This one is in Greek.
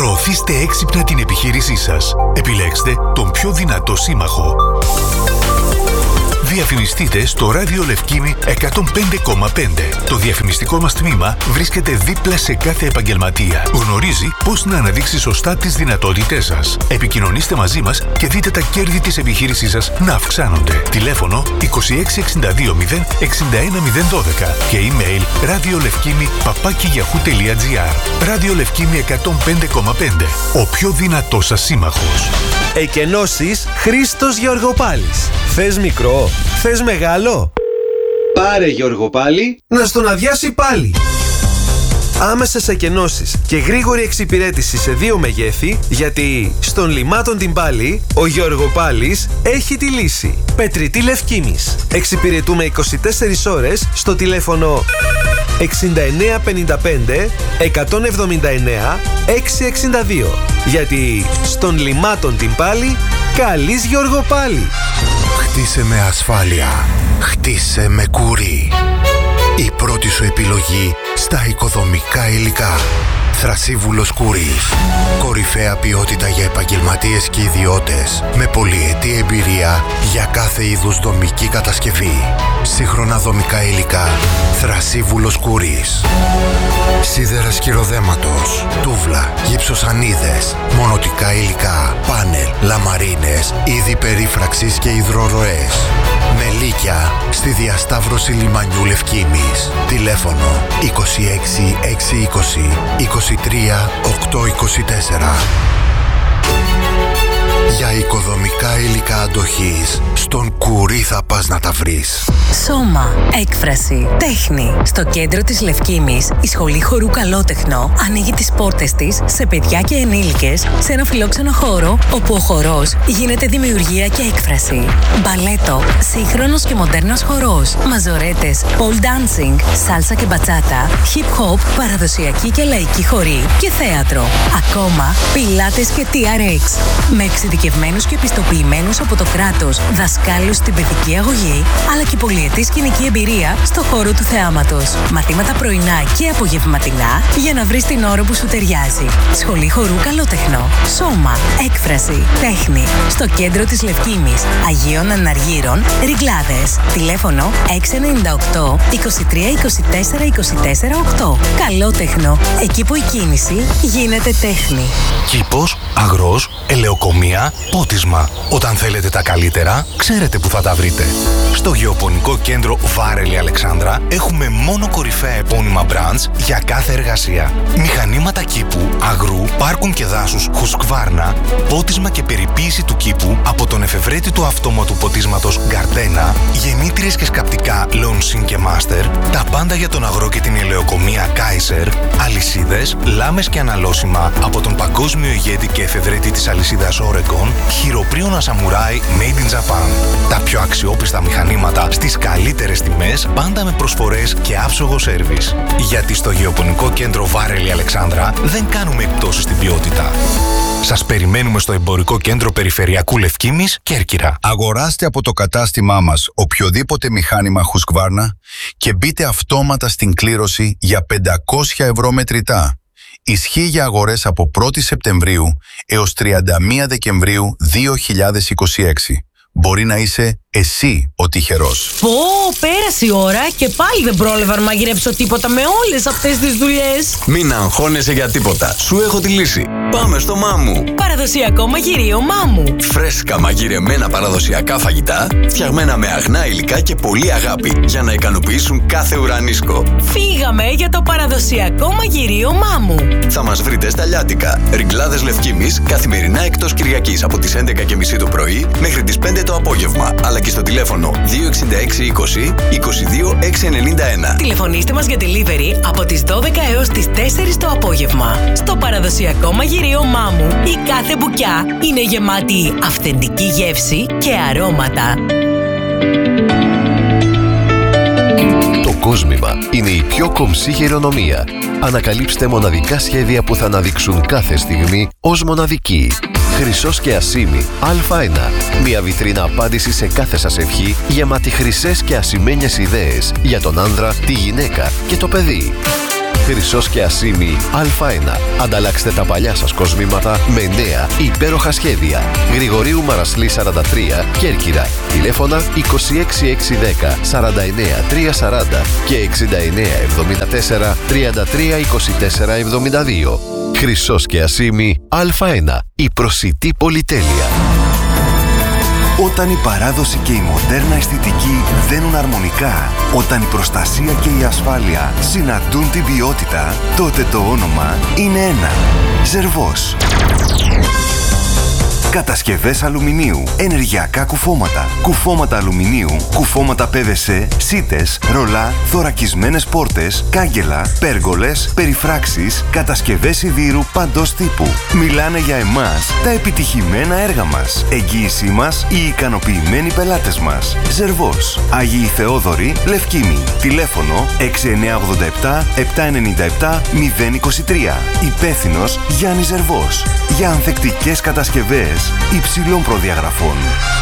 Προωθήστε έξυπνα την επιχείρησή σας. Επιλέξτε τον πιο δυνατό σύμμαχο. Διαφημιστείτε στο ράδιο Λευκήμη 105,5. Το διαφημιστικό μας τμήμα βρίσκεται δίπλα σε κάθε επαγγελματία. Γνωρίζει πώς να αναδείξει σωστά τις δυνατότητές σας. Επικοινωνήστε μαζί μας και δείτε τα κέρδη της επιχείρησής σας να αυξάνονται. Τηλέφωνο 26620 61012 και email radiolevkimi@yahoo.gr. Ράδιο Λευκήμη 105,5. Ο πιο δυνατός σας σύμμαχος. Εκενώσεις Χρήστος Γεωργοπάλης. Θες μικρό? Θες μεγάλο? Πάρε Γιώργο πάλι. Να στον αδειάσει πάλι. Άμεσες εκενώσεις και γρήγορη εξυπηρέτηση σε 2 μεγέθη, γιατί στον Λιμάτων την Πάλη ο Γεωργοπάλης έχει τη λύση. Πετρητή Λευκήμης. Εξυπηρετούμε 24 ώρες στο τηλέφωνο 6955 179 662. Γιατί στον Λιμάτων την Πάλη καλείς Γεωργοπάλη. Χτίσε με ασφάλεια. Χτίσε με κουρί. Η πρώτη σου επιλογή στα οικοδομικά υλικά. Θρασίβουλος Κουρής. Κορυφαία ποιότητα για επαγγελματίες και ιδιώτες. Με πολυετή εμπειρία για κάθε είδους δομική κατασκευή. Σύγχρονα δομικά υλικά. Θρασίβουλος Κουρής. Σίδερα σκυροδέματος. Τούβλα. Γυψοσανίδες. Μονοτικά υλικά. Πάνελ. Λαμαρίνες. Είδη περίφραξης και υδροροές. Μελίκια. Στη διασταύρωση λιμανιού Λευκήμης. Τηλέφωνο 26 620 23 824. Για οικοδομικά υλικά αντοχής, στον Κουρί θα πας να τα βρεις. Σώμα, έκφραση, τέχνη. Στο κέντρο της Λευκήμης, η Σχολή Χορού Καλότεχνο ανοίγει τις πόρτες της σε παιδιά και ενήλικες σε ένα φιλόξενο χώρο όπου ο χορός γίνεται δημιουργία και έκφραση. Μπαλέτο, σύγχρονος και μοντέρνος χορός, μαζορέτες, pole dancing, σάλσα και μπατσάτα, hip hop, παραδοσιακή και λαϊκή χορή και θέατρο. Ακόμα, πιλάτες και TRX. Με εξειδικευμένους και επιστοποιημένους από το κράτος δασκάλους στην παιδική αγωγή, αλλά και πολυετή σκηνική εμπειρία στο χώρο του θεάματος. Μαθήματα πρωινά και απογευματινά για να βρεις την ώρα που σου ταιριάζει. Σχολή Χορού Καλότεχνο. Σώμα, έκφραση, τέχνη. Στο κέντρο της Λευκήμης, Αγίων Αναργύρων, Ριγκλάδες. Τηλέφωνο 698 23 24 24 8. Καλότεχνο. Εκεί που η κίνηση γίνεται τέχνη. Κήπος, αγρός, ελαιοκομεία, πότισμα. Όταν θέλετε τα καλύτερα, ξέρετε που θα τα βρείτε. Στο Γεωπονικό Κέντρο Βάρελη Αλεξάνδρα έχουμε μόνο κορυφαία επώνυμα brands για κάθε εργασία. Μηχανήματα κήπου, αγρού, πάρκων και δάσους Husqvarna, πότισμα και περιποίηση του κήπου από τον εφευρέτητο αυτόματου ποτίσματος Gardena, γεννήτριες και σκαπτικά Lonsin και Master, τα πάντα για τον αγρό και την ελαιοκομεία Kaiser, αλυσίδες, λάμες και αναλώσιμα από τον παγκόσμιο ηγέτη και εφευρέτη της αλυσίδας Oregon, χειροπρίωνα Samurai Made in Japan. Τα πιο αξιόπιστα μηχανήματα στις καλύτερες τιμές, πάντα με προσφορές και άψογο σέρβις. Γιατί στο Γεωπονικό Κέντρο Βάρελη Αλεξάνδρα δεν κάνουμε εκπτώσεις στην ποιότητα. Σας περιμένουμε στο Εμπορικό Κέντρο Περιφερειακού Λευκήμης, Κέρκυρα. Αγοράστε από το κατάστημά μας οποιοδήποτε μηχάνημα Husqvarna και μπείτε αυτόματα στην κλήρωση για 500 ευρώ μετρητά. Ισχύει για αγορές από 1η Σεπτεμβρίου έως 31 Δεκεμβρίου 2026. Μπορεί να είσαι εσύ ο τυχερός. Πω, πέρασε η ώρα και πάλι δεν πρόλαβα να μαγειρέψω τίποτα με όλες αυτές τις δουλειές. Μην αγχώνεσαι για τίποτα. Σου έχω τη λύση. Πάμε στο Μάμου. Παραδοσιακό μαγειρίο Μάμου. Φρέσκα μαγειρεμένα παραδοσιακά φαγητά, φτιαγμένα με αγνά υλικά και πολύ αγάπη, για να ικανοποιήσουν κάθε ουρανίσκο. Φύγαμε για το παραδοσιακό μαγειρίο Μάμου. Θα μας βρείτε στα Λιάτικα, Ριγκλάδες Λευκήμης, καθημερινά εκτός Κυριακής από τις 11:30 το πρωί μέχρι τις 5 το απόγευμα, αλλά και στο τηλέφωνο 26620 22 691. Τηλεφωνήστε μας για delivery από τις 12 έως τις 4 το απόγευμα. Στο παραδοσιακό μαγειρίο Μάμου, η κάθε μπουκιά είναι γεμάτη αυθεντική γεύση και αρώματα. Το κόσμημα είναι η πιο κομψή χειρονομία. Ανακαλύψτε μοναδικά σχέδια που θα αναδείξουν κάθε στιγμή ως μοναδική. Χρυσός και ασήμι Α1. Μια βιτρίνα απάντηση σε κάθε σας ευχή, γεμάτη χρυσές και ασημένιες ιδέες για τον άνδρα, τη γυναίκα και το παιδί. Χρυσός και Ασίμι Α1. Ανταλλάξτε τα παλιά σας κοσμήματα με νέα υπέροχα σχέδια. Γρηγορίου Μαρασλή 43, Κέρκυρα. Τηλέφωνα 26610 49 340 και 6974 33 24 72. Χρυσός και Ασίμι Α1. Η προσιτή πολυτέλεια. Όταν η παράδοση και η μοντέρνα αισθητική δένουν αρμονικά, όταν η προστασία και η ασφάλεια συναντούν την ποιότητα, τότε το όνομα είναι ένα. Ζερβός. Κατασκευές αλουμινίου, ενεργειακά κουφώματα, κουφώματα αλουμινίου, κουφώματα PVC, σίτες, ρολά, θωρακισμένες πόρτες, κάγκελα, πέργολες, περιφράξεις, κατασκευές σιδήρου παντός τύπου. Μιλάνε για εμάς τα επιτυχημένα έργα μας, εγγύησή μας οι ικανοποιημένοι πελάτες μας. Ζερβός, Αγίη Θεόδωρη, Λευκήμη. Τηλέφωνο 6987 797 023. Υπεύθυνος Γιάννης Ζερβός. Για ανθεκτικές κατασκευές υψηλών προδιαγραφών.